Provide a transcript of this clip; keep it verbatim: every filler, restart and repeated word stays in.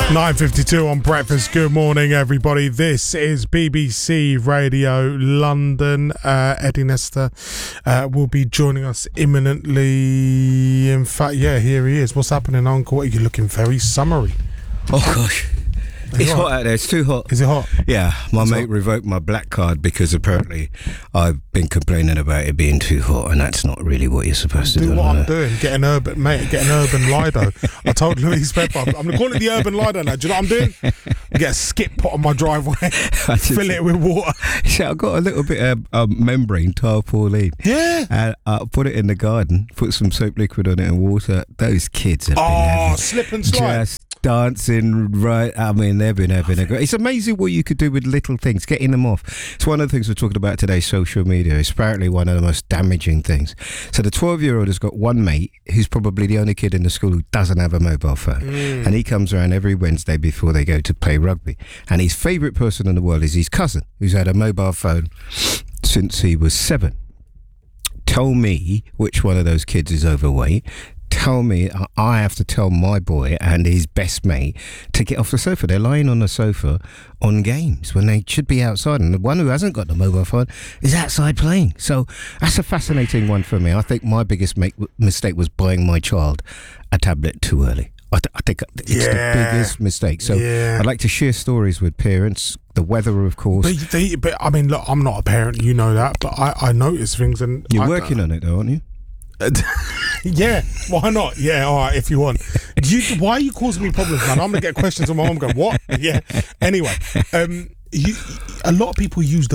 nine fifty-two on breakfast. Good morning, everybody. This is B B C Radio London. Uh, Eddie Nestor uh, will be joining us imminently. In fact, yeah, here he is. What's happening, Uncle? You're looking very summery. Oh, gosh. It's hot out there. It's too hot. Is it hot? Yeah. My It's mate hot. revoked my black card because apparently I've been complaining about it being too hot, and that's not really what you're supposed to do. Do what no. I'm doing. Get an urban, mate. Get an urban Lido. I told Louise Pepper, I'm going to call it the urban Lido now. Do you know what I'm doing? Get a skip pot on my driveway, fill it with water. So I got a little bit of um, membrane tarpaulin. Yeah. And I put it in the garden, put some soap liquid on it and water. Those kids have been Oh, having slip and slide. just dancing right. I mean, they've been having a great. It's amazing what you could do with little things, getting them off. It's one of the things we're talking about today. Social media is apparently one of the most damaging things. So the twelve-year-old has got one mate who's probably the only kid in the school who doesn't have a mobile phone, Mm. and he comes around every Wednesday before they go to play rugby. And his favourite person in the world is his cousin, who's had a mobile phone since he was seven. Tell me which one of those kids is overweight. Tell me, I have to tell my boy and his best mate to get off the sofa. They're lying on the sofa on games when they should be outside. And the one who hasn't got the mobile phone is outside playing. So that's a fascinating one for me. I think my biggest make, mistake was buying my child a tablet too early. I, th- I think it's Yeah. the biggest mistake. So Yeah. I'd like to share stories with parents. The weather, of course. But, they, but I mean, look, I'm not a parent, you know that, but I, I notice things. And You're I, working on it, though, aren't you? Yeah, why not? Yeah, all right, if you want. Do you, why are you causing me problems, man? I'm going to get questions on my mom going, what? Yeah. Anyway, um, you, a lot of people use the